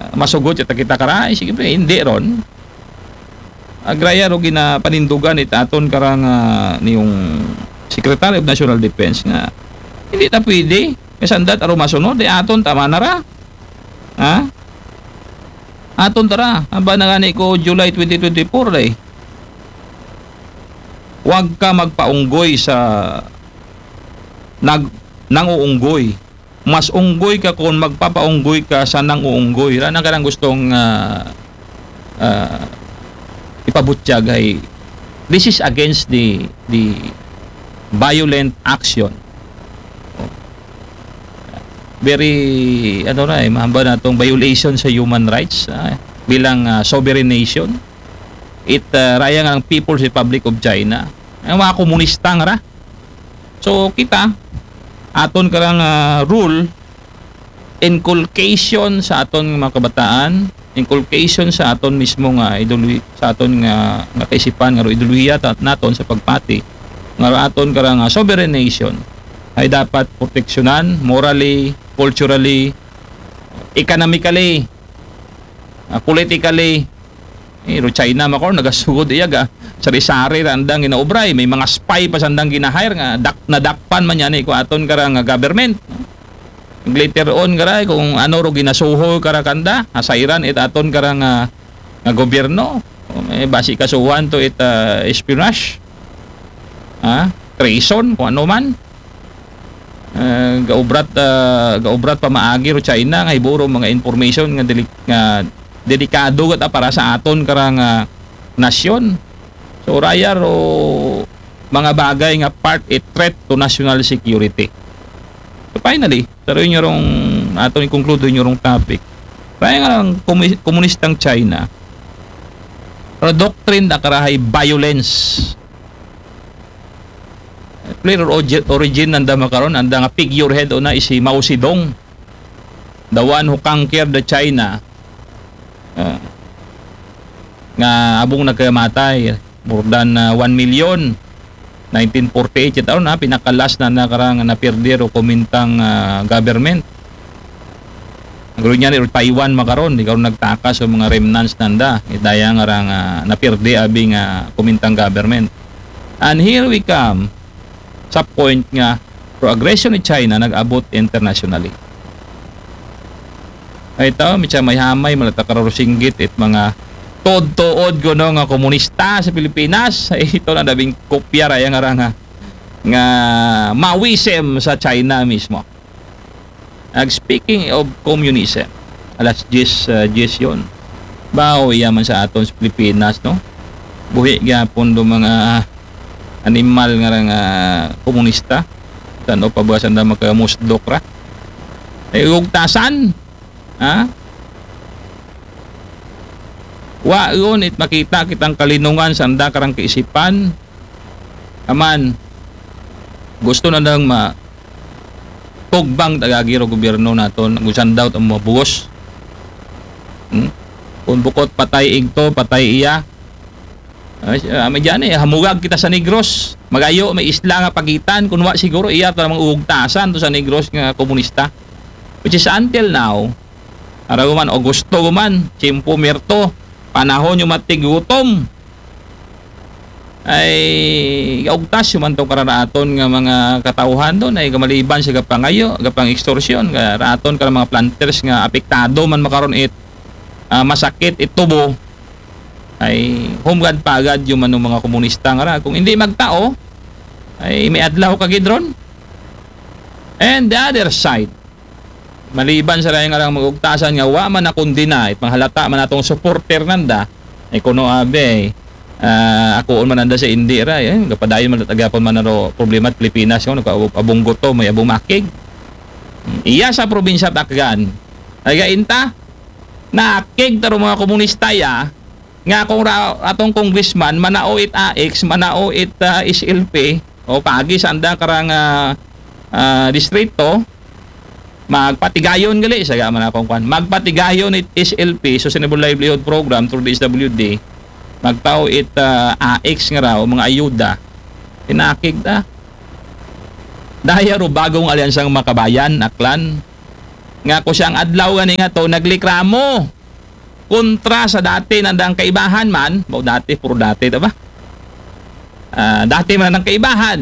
masugot ita kita karay sige pre hindi ron agraya ro ginapanindugan aton karang niyong Secretary of National Defense nga hindi ta pwede kasandat aro masunod aton tama na ra ha aton tara aba na gani ko July 2024 day huwag ka magpaunggoy sa nanguunggoy. Mas unggoy ka kung magpapaunggoy ka sa nanguunggoy. Rana ka lang gustong ipabutyag ay this is against the violent action. Very mahaba na itong violation sa human rights bilang sovereign nation. Raya nga ng People's Republic of China. Ang mga komunista nga ra. So kita aton karang rule inculcation sa aton mga kabataan, inculcation sa aton mismo nga sa aton nga kaisipan nga ideolohiya naton sa pagpati nga aton karang sovereign nation ay dapat proteksyonan morally, culturally, economically, politically. China makor nagasugod iyaga sari-sari randang ginaobray may mga spy pa sandang ginahire nga nadakpan man yan ko aton karang government later on karay kung ano ro ginasuho karakanda asairan aton karang nga gobyerno may basi kasuhan to espionage treason kung ano man gaubrat pa maagi ro China nga iburo mga information nga delikado kat para sa aton karang nasyon. So raya ro mga bagay nga part threat to national security. So finally, taruin nyo rong aton i-conclude nyo rong topic. Raya nga ang komunistang China doctrine na karahay violence. Clear origin nanda makaron anda nga figurehead una is si Mao Zedong, the one who conquered the China. Nga abong nagkamatay more than 1 million 1948 taon na pinakalas na nakarang napirder o kumintang government ang gulo niya ni Taiwan makaron di karon nagtakas o mga remnants nanda idaya nga rang napirde abing kumintang government. And here we come sa point nga pro aggression ni China nag-abot internationally. Ay ito, may hamay, malatakaro singgit at mga tuod-tuod ko nga komunista sa Pilipinas. Ay ito na dabing kopya raya nga Maoism sa China mismo. Speaking of communism, alas 10 yun. Bao yaman sa aton sa Pilipinas, no? Buhi gyapon do mga animal nga komunista. Tano pabasan da makamusdok ra. Ay ugtasan. Wa yun makita kitang kalinungan sa anda karang kaisipan aman gusto na nang tugbang tagagiro gobyerno naton gusan daw ang mga buwos kung bukod patay igto patay iya may dyan hamugag kita sa Negros magayo may isla nga pagitan kung wa siguro iya ito namang uugtasan to sa Negros nga komunista which is until now araw man Augusto man Chimpo Mirto panahon yung matigutom ay gaugtas yung man itong kararaton nga mga katauhan doon ay gamaliban sa gapangayo gapang extortion kararaton ka mga planters nga apektado man makaron masakit itubo ay humgad pagad yung man mga komunista nga kung hindi magtao ay may adlaw kagidron. And the other side maliban sa rayang arang magugtasan nga wa man na kundina at manghalata man atong supporter nanda ay kuno abe ako man nanda sa Indira kapadayon man tagapon man naro problema at Pilipinas yung abong goto may abong makig iya sa probinsya Takgan ay gainta nakig taro mga komunista ya nga kung atong congressman manao it AX manao it SLP o pagi sa anda karang distrito magpatigayon gali sa gaman akong kwan magpatigayon it SLP Sustainable Livelihood Program through the SWD magtao it AX nga raw mga ayuda tinakig ta daya ro bagong alyansang makabayan aklan nga ko siyang adlaw gani nga to naglikramo kontra sa dati nandang kaibahan man, mo dati puro dati diba? Dati man nandang kaibahan.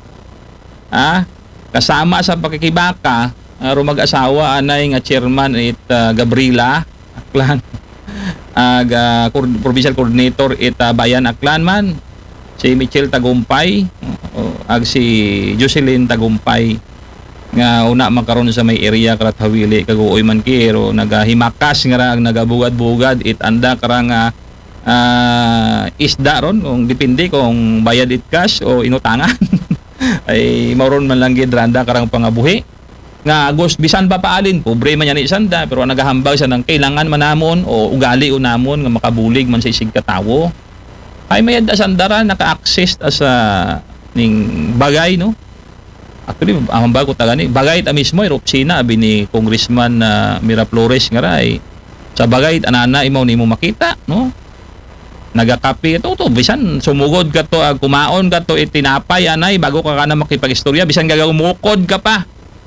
Kasama sa pakikibaka, mag-asawa anay nga chairman it Gabriela Aklan. Provincial coordinator it Bayan Aklan man. Si Michelle Tagumpay, ag si Jocelyn Tagumpay nga una makaron sa may area karat Hawili kaguoy man kiro nagahimakas nga ra nagabugad-bugad it anda karang isda ron kung depende kung bayad it cash o inutangan ay mauron man lang gid randa karang pangabuhi nga agos bisan pa paalin pobre man yan isanda pero nagahambag sa nang kailangan manamon o ugali unamon nga makabulig man sa isig katawo ay mayad asandara naka-access sa ning bagay no. Actually, ang bago tagani, bagay ta mismo iro opisina abi ni Congressman Mira Flores nga ray. Sa bagay anana imaw nimo makita, no? Nagakapi ito bisan sumugod ka to kumaon ka to itinapay anay bago ka kana makipag-istorya bisan gagumukod ka pa.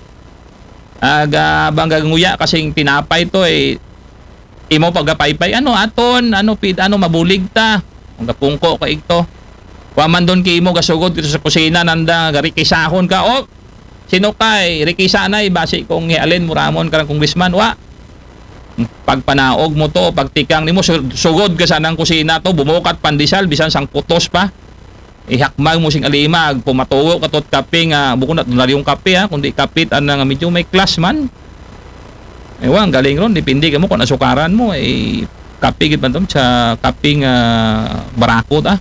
Banggang nguya kasing tinapay to imo pagapaypay aton mabulig ta. Ang kapungko ka ito. Waman doon kay mo gasugod dito sa kusina nanda rikisahon ka sino kay rikisa na base kung hialin mo ramon karang congressman pagpanaog mo to pagtikang nimo sugod ka sa nang kusina to bumukat pandisal bisan sang putos pa ihakmag mo sing alimag pumatuwo ka tot kape nga buko na yung kape kundi kapit nga medyo may class man ewan galing ron depende ka mo kung nasukaran mo kape gid man to sa kape nga barakot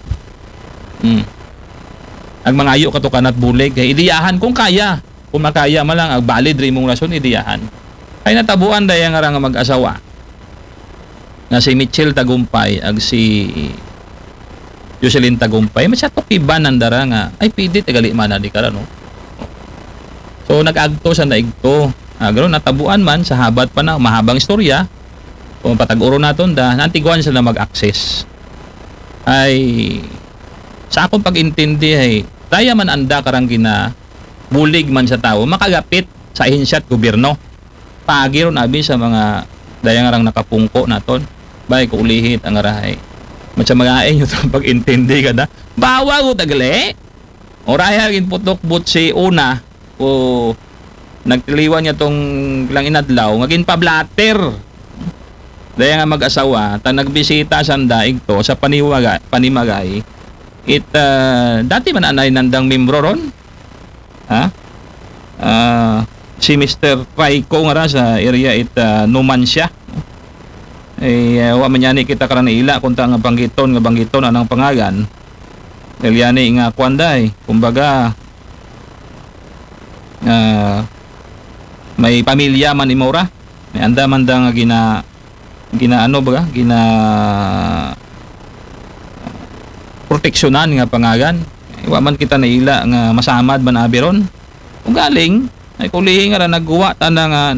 Ang mga ayo kato kanat bulig kay idiyahan kung kaya. Kung makaya man lang ang valid ri mong rason idiyahan. Ay natabuan daya nga nga mag-asawa. Nga si Michelle Tagumpay ag si Jocelyn Tagumpay masya tukiban nandara nga ay pidi tagali man di kara no. So nag-agto sa naigto. Garo natabuan man sa habat pa na mahabang istorya. Kung patag-uro naton da nantiguan sila mag-access. Ay sa akong pag-intindi daya man anda karang bulig man sa tao makagapit sa ahensya at gobyerno pagi ron abi sa mga daya nga rang nakapungko naton bay ko ulihit ang arahay matsa magain yung pag-intindi kada bawa ko tagali oraya gin putok but si una o nagtiliwan niya tong lang inadlaw ngagin pa blatter daya nga mag-asawa ta nagbisita sa daig to sa panimagay dati man anay nandang membro ron si Mr. Traiko nga ra sa area Numancia wa man yani kita karan ila kung ta nga banggiton anang pangagan Eliani nga kwanday kumbaga may pamilya man imora may anda man da nga gina proteksyonan nga pangagan wa man kita naila nga masamad man abiron kung galing ay kulihi nga nagguwa ta na nga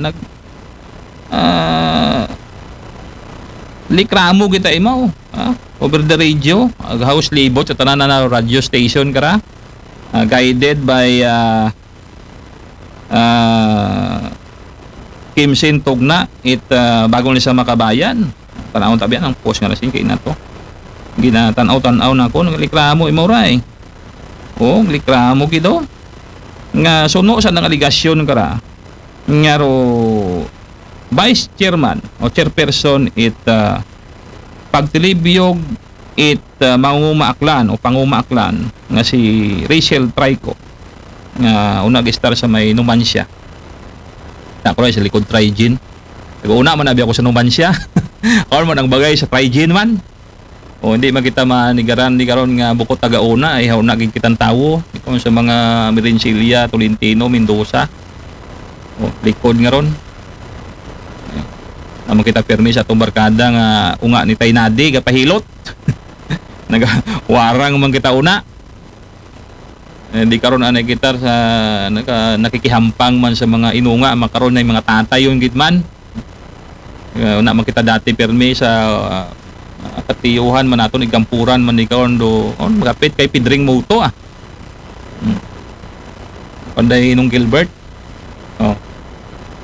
likramo kita imaw over the radio house libot sa tanan na radio station kara guided by Kimsin Tugna bagong lisa makabayan tanawon tabi ang post nga rasin kay nato ginatanaw-tanaw na ko ng likramo imuray likramo kido nga suno sa nang aligasyon kara nga ro vice chairman o chairperson pagtilibiyog mangumaaklan o pangumaaklan nga si Rachel Traiko nga una gistar sa may Numancia nakuray sa likod Trigin una man abi ako sa Numancia or man ang bagay sa Trigin man hindi makita manigaran ni karon nga bukod tagauna ay hauna gid kitang tawo kung sa mga Mirencilia, Tolentino, Mendoza. Likod nga ron. Naman kita permi sa atong barkada nga unga ni Taynadi gapahilot. Nagawarang man kita una. Di karon anay kita sa nakikihampang man sa mga inunga makaron na mga tatay yung gitman. Una man kita dati permi sa katiyuhan man nato ni gampuran man ni karon do magapit kay Pidring Moto Panday nung Gilbert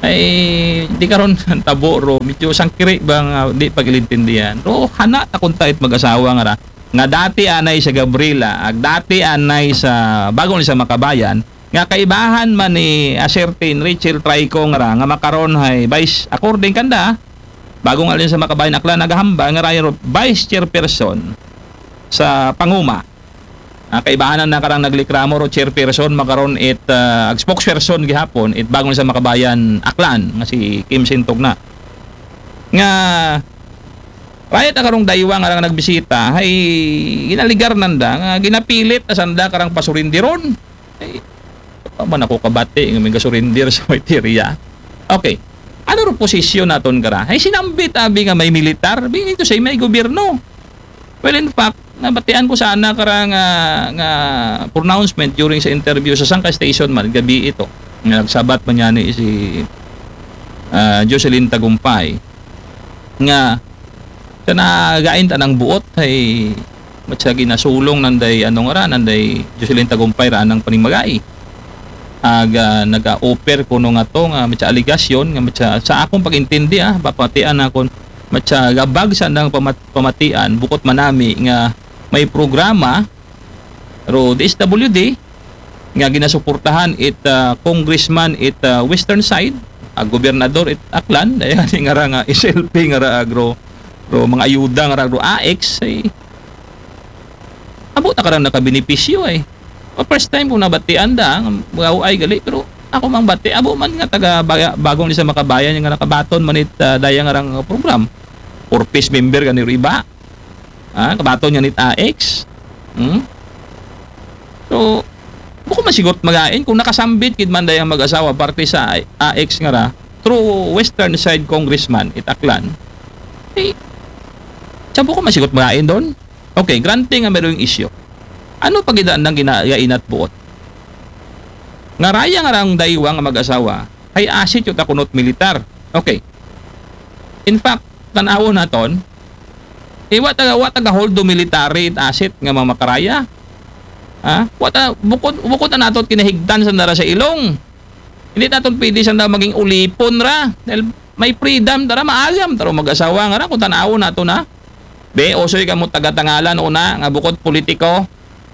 ay di karon tabo ro medyo sangkiri ba nga di pagilintindihan ro hana ta kun tait mag-asawa nga dati anay sa Gabriela ag dati anay sa bagong sa Makabayan nga kaibahan man ni a certain Rachel Trico nga makaron hay vice according kanda bagong alin sa Makabayan akla nagahamba nga rayo vice chairperson sa Panguma. Kaibahanan na karang naglikramo ro chairperson makaron it spokesperson gihapon it bagong sa Makabayan Aklan nga si Kim Sintog na. Nga riot na karong daywa nga nagbisita hay ginaligar nanda nga ginapilit na sanda karang pasurindiron. Ay pa man ako kabati nga may gasurindir sa Waiteria. Okay. Ano ro posisyon naton kara? Hay sinambit abi nga may militar, binito say may gobyerno. Well, in fact, nabatian ko sana karang nga pronouncement during sa interview sa Sangka Station man gabi ito. Nagsabat man yan si Jocelyn Tagumpay nga sa nagain tanang buot ay matsa ginasulong nanday nanday Jocelyn Tagumpay ra nang panimagay. Naga-offer kuno nga to nga matsa aligasyon nga matsa sa akong pag-intindi bapatian akon matsa gabag sa nang pamatian bukod manami nga may programa ro DSWD nga ginasuportahan congressman western side gobernador Aklan daya nga SLP nga agro ro mga ayuda nga agro AX ay abot na karang nakabenepisyo first time ko nabatian da nga ay gali pero ako mang bati abo man nga taga bagong sa Makabayan nga nakabaton manit daya nga rang program or peace member ganiro iba kabaton niya nit AX so buko masigot magain kung nakasambit kid man dayang mag-asawa parte sa AX nga ra through western side congressman Aklan sa buko masigot magain doon okay granting nga meron yung issue ano pagidaan ng ginainat buot nga raya nga rang daywa nga mag-asawa ay asit yung takunot militar okay in fact tanaw naton wa taga holdo military asset nga mga makaraya bukod na naton kinahigdan sa nara sa ilong hindi naton pwede sa maging ulipon ra dahil may freedom tara maagam taro mag-asawa nga ra kung tanaw nato na be osoy ka mo taga-tangalan una nga bukod politiko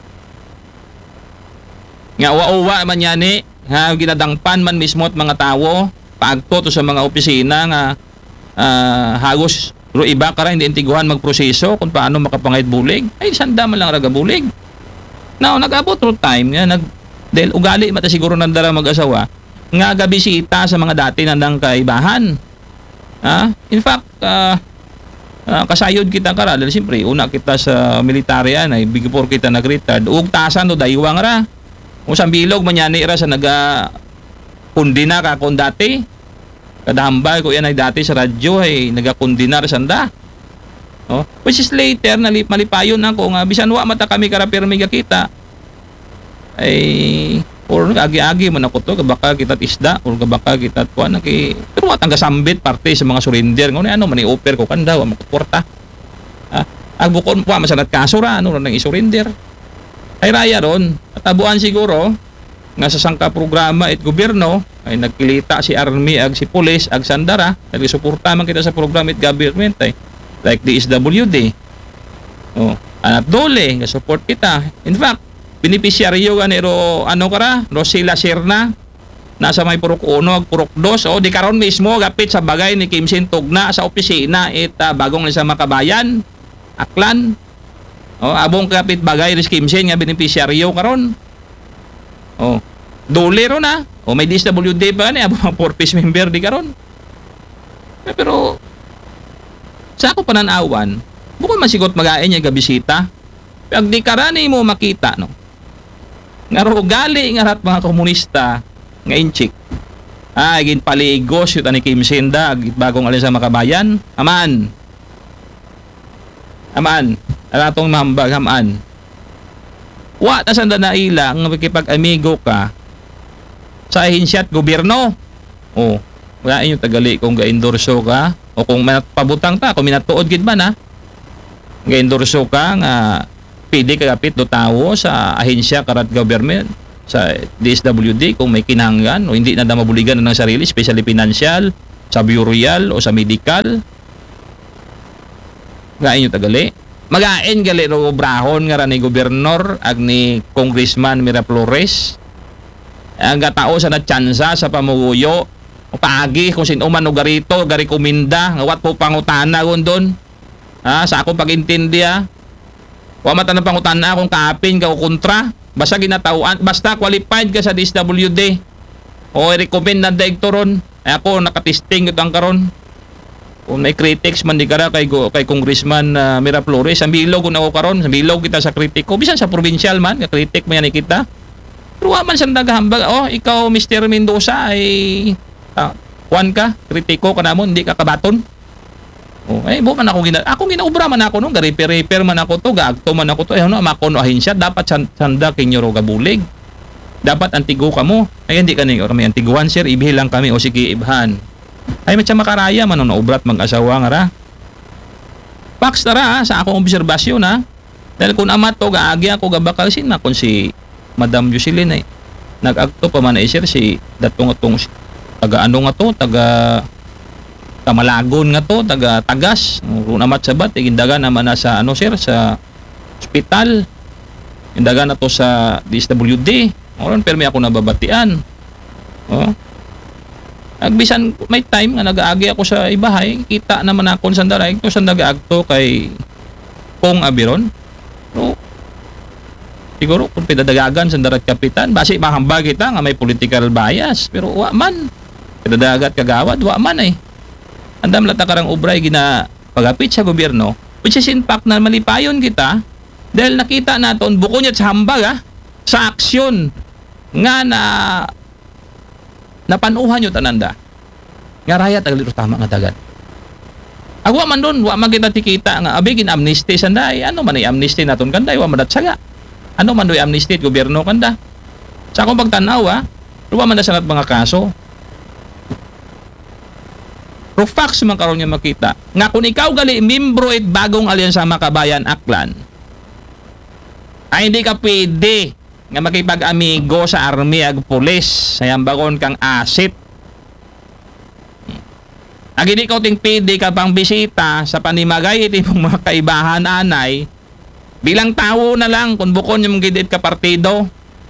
nga uwa man yani nga ginadangpan man mismo at mga tawo paagto to sa mga opisina nga hagos ro iba kara hindi intiguhan magproseso kung paano makapangayad bulig ay sanda man lang raga bulig now nag-abot ro time nga dahil ugali mata siguro nandara mag-asawa nga gabisita sa mga dati nandang kaibahan in fact kasayod kita kara dahil siyempre una kita sa militaryan ay before kita nag-retired ug tasan do daywang ra usang bilog manyani ra sa naga kundina ka kung dati kadahambal ko yan ay dati sa radyo ay nagakundinar sanda which is later malipayon ako nga bisan wa mata kami karapirmi kita ay or agi-agi man ako to kabaka kita isda or kabaka kita kuan pero watang gasambit parte sa mga surrender ngano ano man i-offer ko kanda wa makuporta agbukon pa masanat kaso ra ano nang i-surrender ay raya ron at abuan siguro nga sa sangka programa at gobyerno ay nagkilita si army ag si police ag sandara nagsuporta man kita sa program at government like DSWD anak dole nga support kita in fact beneficiaryo nga niro Rosila Serna nasa may purok 1 ag purok 2 di karon mismo gapit sa bagay ni Kim Sintog na sa opisina bagong sa Makabayan Aklan abong kapit bagay ris Kim Sen nga beneficiaryo karon dole ron may DSWD pa ni abong purpose member di karon pero sa ako pananawan bukod masigot magain niya gabisita pag di karani mo makita nga ro gali nga rat mga komunista nga inchik gin paligos yuta ni Kim Senda bagong alin sa Makabayan aman aratong mambag haman wa ta sanda na ilang makipag-amigo ka sa ahinsya at gobyerno wala inyo tagali kung ga-endorso ka o kung pabutang ta kung minatuod gid man ga-endorso ka nga pili kagapit do tawo sa ahinsya karat government sa DSWD kung may kinahanglan o hindi na mabuligan na ng sarili, especially financial, sa burial o sa medical. Gain nyo tagali. Magain gali ro brahon nga ra ni gobernador ag ni Congressman Mira Flores. Ang tao sa natsansa sa pamuyo, paagi kung sino man o garito, gari kuminda, nga wat po pangutana doon. Sa akong pag-intindi wa mata na pangutana kung kaapin ka o kontra. Basta ginatauan, basta qualified ka sa DSWD o i-recommend na direktoron. Ako nakatesting ito ang karon. Kung may critics man di kara kay Congressman Mira Flores, ang bilog ko na ako karon, sa bilog kita sa kritiko, bisan sa provincial man, ka kritik man yan kita. Pero wa man sa nagahambag, ikaw Mr. Mendoza ay kuan ka, kritiko ka namon, hindi ka kabaton. Bo man ako ginaubra man ako no, ga-repair man ako to, gaagto man ako to, makono ahensya, dapat sanda kinyo ro gabulig. Dapat antigo ka mo. Ay hindi kami antiguan sir, ibilang kami o sige ibhan. Ay matya makaraya man no obrat mag-asawa nga ra. Pax tara sa akong obserbasyon dahil kung amat to gaagi ako gabakal na kung si Madam Jocelyn ay nag-agto pa man sir si datong atong taga ano nga to, taga Tamalagon nga to, taga Tagas. Kung amat sabat gindagan naman na sa ano sir sa ospital. Gindagan na to sa DSWD. Oron permi ako nababatian. Agbisan may time nga nag-aagi ako sa ibahay, kita naman ako sa daray to sa nag-agto kay Kong Abiron. Siguro kung pinadagagan sa darat kapitan, basi mahambag kita nga may political bias, pero wa man. Pinadagat kagawad, wa man Andam lata karang ubray gina pagapit sa gobyerno, which is in fact na malipayon kita dahil nakita naton buko niya sa hambag sa aksyon nga napanuhan nyo tananda nga raya tagalito tama nga dagat agwa man doon wa magita tikita nga abigin amnesty sanday ano man ay amnesty naton kanday wa madatsaga ano man doy amnesty gobyerno kanda sa akong pagtanaw wa man na sanat mga kaso pero facts man karon nga makita nga kung ikaw gali membro it bagong alyansa Makabayan Aklan ay hindi ka pwede nga makipag-amigo sa army ag pulis sayang bagon kang asset. Ag hindi ko ting pwede ka pang bisita sa panimagay iti mong mga kaibahan anay bilang tao na lang kung bukon yung gidit ka partido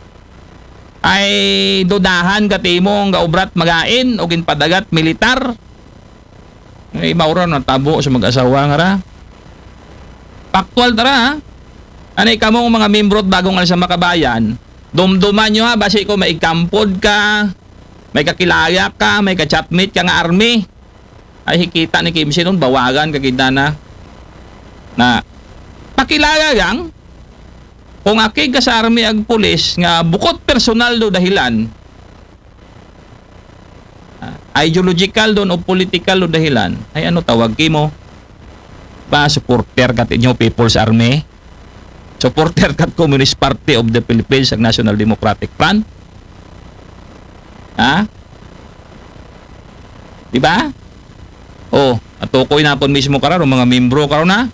ay dudahan ka timong gaubrat magain o ginpadagat militar. Ay maura na tabo sa mag-asawa nga ra. Factual tara Anay kamong mga membro at bagong alsa Makabayan, dumduman nyo basi ko may kampod ka, may kakilaya ka, may kachatmate ka nga army. Ay hikita ni Kim Sinon, bawagan kagida na pakilaya yang kung akig ka sa army ag pulis nga bukod personal do dahilan, ideological doon o political do dahilan, ay ano tawag kimo? Ba supporter kat inyo People's Army? Supporter kat Communist Party of the Philippines ag National Democratic Front? Di ba? Atukoy na po mismo karon mga membro karon na.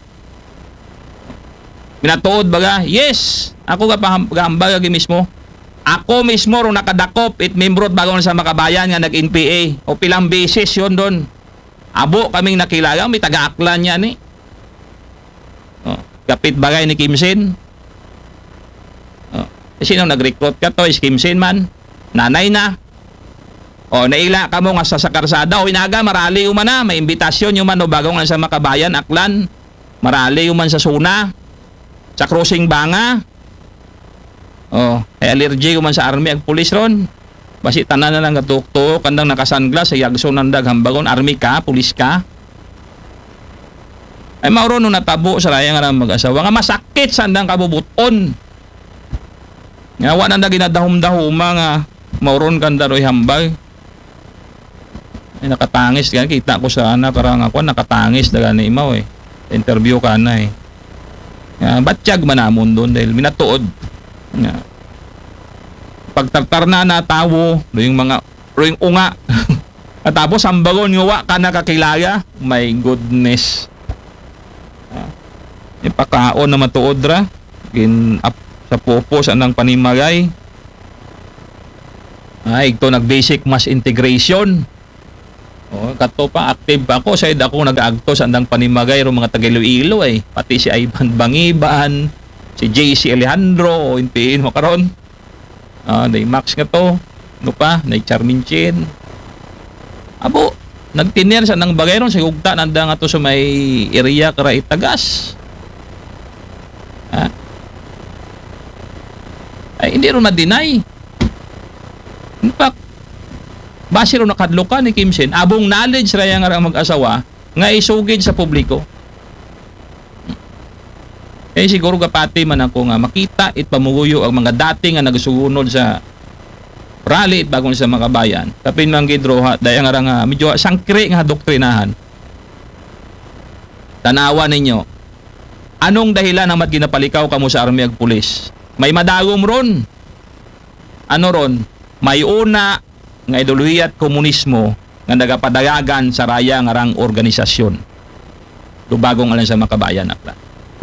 Minatuod baga? Yes. Ako gahambag agi mismo. Ako mismo ro nakadakop it membro at bagong sa Makabayan nga nag-NPA o pilang beses yon doon. Abo kaming nakilala, may taga-aklan niya ni. Kapit bagay ni Kim Sin. Sino nag-recruit ka to? Is Kim Sin man. Nanay na. Naila ka mo nga sa karsada. Inaga, marali uman na. May imbitasyon yung man o bagong sa Makabayan, Aklan. Marali uman sa Suna. Sa Crossing Banga. Ay allergy uman sa army ag pulis ron. Basi tanan na lang katukto. Kandang nakasunglass. Ay yagso nandag hambagon. Army ka, pulis ka. Ay mauro nung natabo sa raya nga mag-asawa nga masakit sa andang kabubuton. Nga wa nang ginadahom-dahuma nga mauron kanda roy hambag. Ay nakatangis kan kita ko sa ana karang ako nakatangis daga ni imaw interview ka na batsyag man namon doon dahil minatuod. Pagtartar na tawo yung mga yung unga. At tapos hambagon nga wa ka nakakilaya. My goodness. Ipakaon na matuod ra gin up sa popo sa nang panimagay Ay, ito nag-basic mass integration. Kato pa, active pa ako. Sa ako nag-aagto sa andang panimagay ro mga taga-Iloilo eh. Pati si Ivan Bangiban, si JC Alejandro, o intiin mo karon. Day Max nga to. Ano pa? Day Charmin Chin. Abo, nagtinir sa andang bagay ron. Sa gugta, nanda nga to sa may area kara Itagas. Ay, hindi ron ma-deny. In fact, base ron nakadlokan ni Kim Sen, abong knowledge raya nga ang mag-asawa nga isugid sa publiko. Siguro kapati man ako nga makita it pamuguyo ang mga dati nga nagsugunod sa rally it bagong sa mga kabayan. Kapin lang gidroha daya nga nga medyo sangkri nga doktrinahan. Tanawa ninyo. Anong dahilan ang ginapalikaw kamo sa army ag pulis? May madagom ron. Ano ron? May una nga ideolohiya at komunismo nga nagapadayagan sa raya nga rang organisasyon. Lubagong alang sa makabayan akla.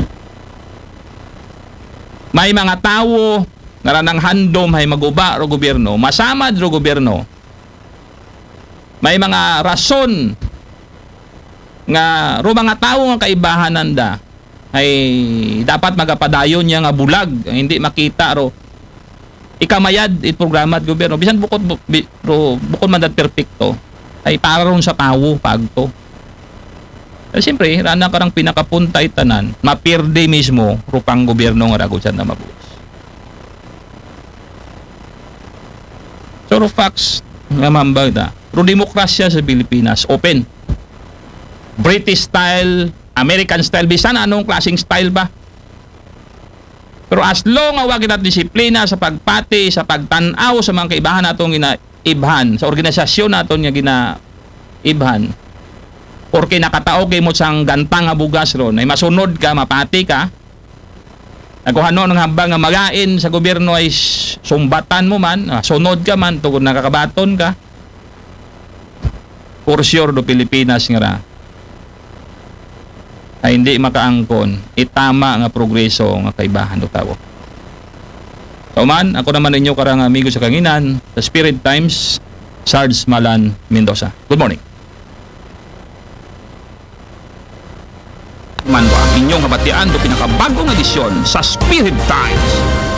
May mga tawo nga ranang handom hay maguba ro gobyerno, masamad ro gobyerno. May mga rason nga ro mga tawo nga kaibahanan da ay dapat magapadayon niya nga bulag, hindi makita ro ikamayad it programa at gobyerno bisan bukod man dat perfecto ay para ron sa tawo pagto. Siyempre rana karang pinakapunta itanan mapirde mismo rupang gobyerno nga ragod sa mabuos. So facts nga mambag da ro demokrasya sa Pilipinas open, British style, American style, bisan anong klaseng style ba. Pero as long nga wag natin disiplina sa pagpati, sa pagtanaw sa mga kaibahan natong ginaibhan, sa organisasyon naton nga ginaibhan, porque nakatao kay mo sang gantang nga bugas ron, ay masunod ka, mapati ka, naguhano ng hambang nga magain sa gobyerno ay sumbatan mo man, sunod ka man, tugod nakakabaton ka, for sure do Pilipinas nga ra ay hindi makaangkon itama nga progreso nga kaibahan do tawo. So man, ako naman ninyo karang amigo sa kanginan sa Spirit Times, Sarge Malan Mendoza. Good morning. Man ba inyong kabatian do pinakabagong edisyon sa Spirit Times.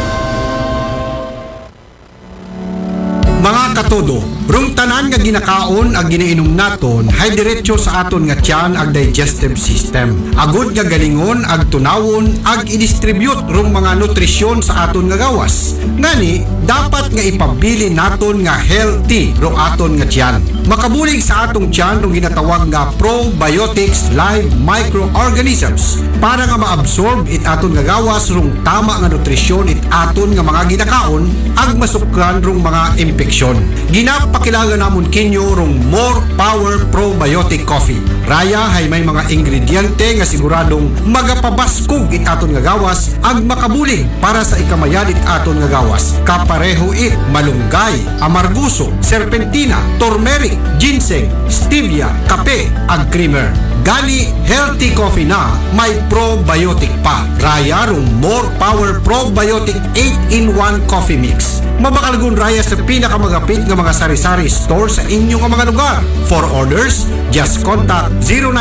Mga katodo, rung tanan nga ginakaon ag ginainom naton hay diretso sa aton nga tiyan ag digestive system. Agud nga galingon ag tunawon ag i-distribute rung mga nutrisyon sa aton nga gawas. Ngani, dapat nga ipabili naton nga healthy rung aton nga tiyan. Makabulig sa atong tiyan rung ginatawag nga probiotics live microorganisms para nga maabsorb it aton nga gawas rung tama nga nutrisyon it aton nga mga ginakaon ag masukran rung mga infeksyon. Ginapakilala namon kinyo rong More Power Probiotic Coffee. Raya hay may mga ingrediente nga siguradong magapabaskog it aton nga gawas ag makabulig para sa ikamayan it aton nga gawas. Kapareho it malunggay, amarguso, serpentina, turmeric, ginseng, stevia, kape ag creamer. Gani healthy coffee na may probiotic pa. Raya rong More Power Probiotic 8-in-1 Coffee Mix. Mabakalgun raya sa pinakamagapit ng mga sari-sari store sa inyong mga lugar. For orders, just contact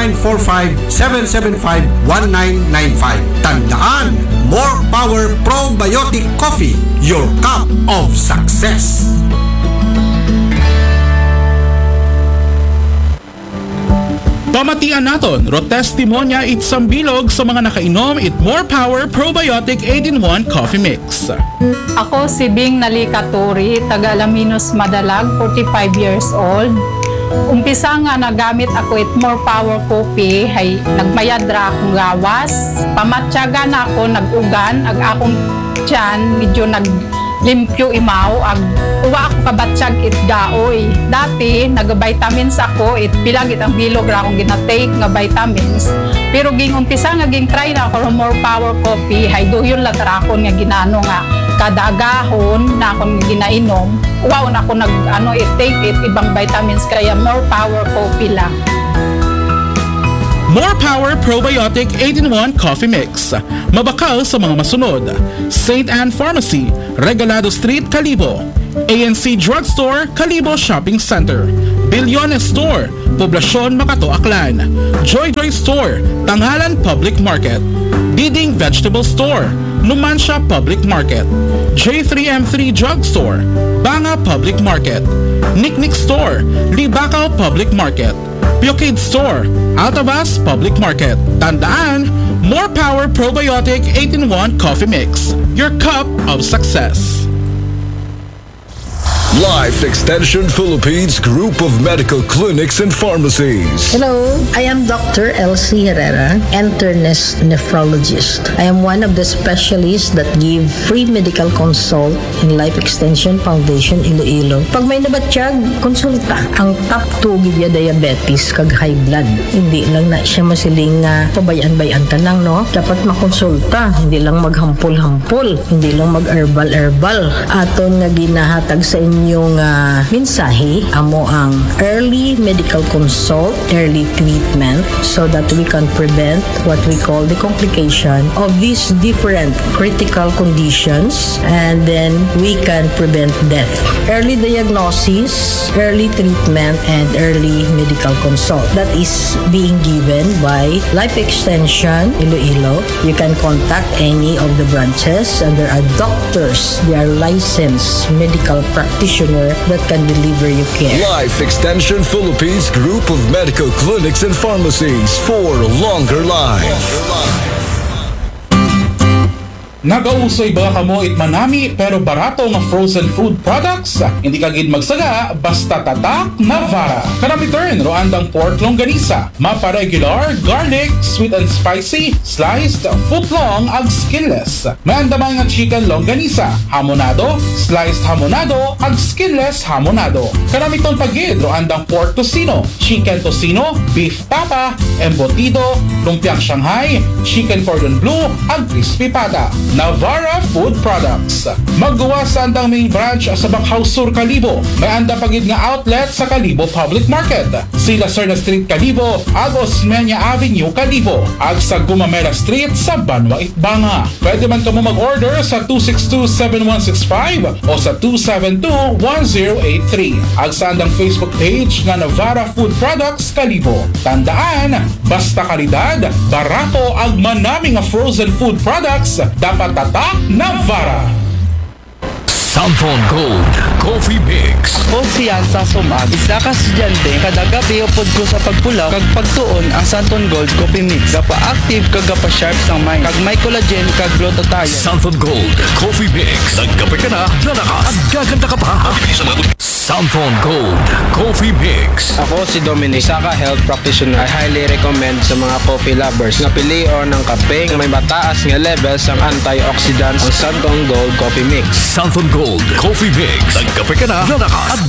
0945-775-1995. Tandaan, More Power Probiotic Coffee, your cup of success. Pamatian naton, ro testimonya itsang bilog sa mga nakainom it More Power Probiotic 8-in-1 Coffee Mix. Ako si Bing Nalikaturi, taga Alaminos Madalag, 45 years old. Umpisa nga nagamit ako it More Power Coffee, hay nagmayad ra akong gawas. Pamatyaga na ako, nag-ugan, ag akong tiyan, medyo limpyo imaw ag uwa ako kabatsyag it gaoy. Dati nag-vitamins ako it bilang it ang bilog ra akong ginatake nga vitamins. Pero ging umpisa nga ging try na ako More Power Coffee hay duyon lang ra ako nga ginano nga kada agahon na akong ginainom. Wow na ako nag it take it ibang vitamins kaya More Power Coffee lang. More Power Probiotic 8-in-1 Coffee Mix. Mabakal sa mga masunod. St. Anne Pharmacy, Regalado Street, Calibo. ANC Drugstore, Kalibo Shopping Center. Bilyones Store, Poblacion, Makato, Aklan. Joy Joy Store, Tanghalan Public Market. Diding Vegetable Store, Numancia Public Market. J3M3 Drugstore, Banga Public Market. Nicknick Store, Libacao Public Market. Pukid Store, Altavas Public Market. Tandaan, More Power Probiotic 8-in-1 Coffee Mix. Your cup of success. Life Extension Philippines Group of Medical Clinics and Pharmacies. Hello, I am Dr. Elsie Herrera, internist nephrologist. I am one of the specialists that give free medical consult in Life Extension Foundation Iloilo. Pag may nabatsyag, konsulta. Ang top 2 gidya diabetes kag high blood. Hindi lang na siya masiling pabayan-bayan ka lang, no? Dapat makonsulta, hindi lang maghampol-hampol, hindi lang mag-herbal-herbal. Aton nga ginahatag sa inyo yung mensahe amo ang early medical consult, early treatment so that we can prevent what we call the complication of these different critical conditions and then we can prevent death. Early diagnosis, early treatment, and early medical consult. That is being given by Life Extension Iloilo. You can contact any of the branches and there are doctors, they are licensed medical practitioners that can deliver you care. Life Extension Philippines Group of Medical Clinics and Pharmacies for longer life. Nagausoy ba kamo itmanami pero barato nga frozen food products? Hindi ka gid magsaga basta tatak na Vara. Kanami turn roandang pork longganisa, mapa regular, garlic, sweet and spicy, sliced, footlong ag skinless. May andamay nga chicken longganisa, hamonado, sliced hamonado ag skinless hamonado. Kanami ton pagid roandang pork tocino, chicken tocino, beef tapa, embutido, lumpiang Shanghai, chicken cordon bleu ag crispy pata. Navara Food Products. Maggawa sa andang main branch sa Bacau Sur, Kalibo. May anda pagid nga outlet sa Kalibo Public Market. Sila Serna Street, Kalibo, ag Osmeña Avenue, Kalibo, ag sa Gumamela Street sa Banwa, Itbanga. Pwede man kamo mag-order sa 262-7165 o sa 272-1083. Ag sa andang Facebook page nga Navara Food Products, Kalibo. Tandaan, basta kalidad, barato ag manami nga frozen food products, dapat tatak na Vara. Sanfon Gold Coffee Mix. Ako siyan sa sumag, isa ka estudyante, kada gabi upod ko sa pagpulaw, kag pagtuon ang Santon Gold Coffee Mix. Gapa-active kag gapa-sharp sang mind, kag may collagen kag glutathione. Sanfon Gold Coffee Mix. Nagkape ka na, lalakas, at gaganda ka pa. Sanfon Gold Coffee Mix. Ako si Dominic, isa ka health practitioner. I highly recommend sa mga coffee lovers na pilion ng kape na may mataas nga levels ang antioxidants ang Santon Gold Coffee Mix. Sanfon Gold Coffee Mix. Nagkape ka na, lalakas, at